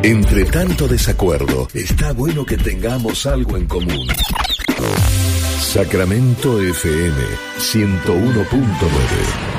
Entre tanto desacuerdo, está bueno que tengamos algo en común. Sacramento FM 101.9